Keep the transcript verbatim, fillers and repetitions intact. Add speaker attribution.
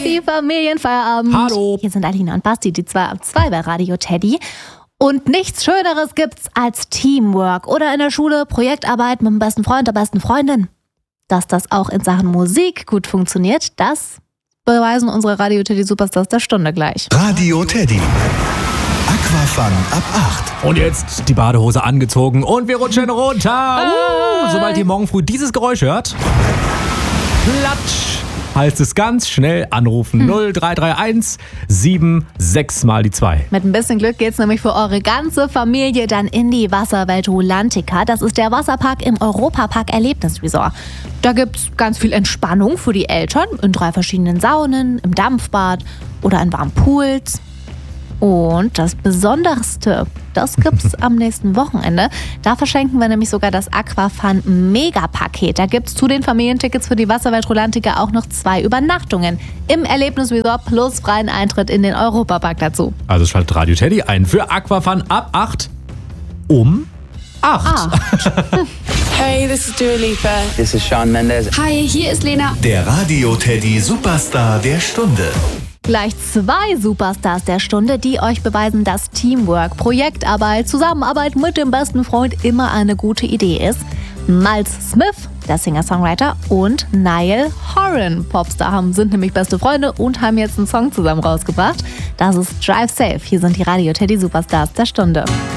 Speaker 1: Happy Familienfeierabend.
Speaker 2: Hallo.
Speaker 1: Hier sind Alina und Basti, die zwei ab zwei bei Radio Teddy. Und nichts Schöneres gibt's als Teamwork oder in der Schule Projektarbeit mit dem besten Freund, der besten Freundin. Dass das auch in Sachen Musik gut funktioniert, das beweisen unsere Radio Teddy Superstars der Stunde gleich.
Speaker 3: Radio Teddy. Aquafun ab acht.
Speaker 2: Und jetzt die Badehose angezogen und wir rutschen runter. Uh, sobald ihr morgen früh dieses Geräusch hört, platsch, heißt es ganz schnell anrufen. Hm. null drei drei eins sieben sechs mal die zwei.
Speaker 1: Mit ein bisschen Glück geht's nämlich für eure ganze Familie dann in die Wasserwelt Rulantica. Das ist der Wasserpark im Europapark Erlebnisresort. Da gibt's ganz viel Entspannung für die Eltern in drei verschiedenen Saunen, im Dampfbad oder in warmen Pools. Und das Besonderste, das gibt's am nächsten Wochenende. Da verschenken wir nämlich sogar das Aquafun Mega-Paket. Da gibt's zu den Familientickets für die Wasserwelt Rulantica auch noch zwei Übernachtungen im Erlebnisresort plus freien Eintritt in den Europapark dazu.
Speaker 2: Also schaltet Radio Teddy ein für Aquafun ab acht um acht.
Speaker 1: Ah.
Speaker 4: Hey, this is Dua Lipa.
Speaker 5: This is Shawn Mendes.
Speaker 4: Hi, hier ist Lena.
Speaker 3: Der Radio Teddy Superstar der Stunde.
Speaker 1: Gleich zwei Superstars der Stunde, die euch beweisen, dass Teamwork, Projektarbeit, Zusammenarbeit mit dem besten Freund immer eine gute Idee ist. Miles Smith, der Singer-Songwriter, und Niall Horan, Popstar, haben, sind nämlich beste Freunde und haben jetzt einen Song zusammen rausgebracht. Das ist Drive Safe. Hier sind die Radio Teddy Superstars der Stunde.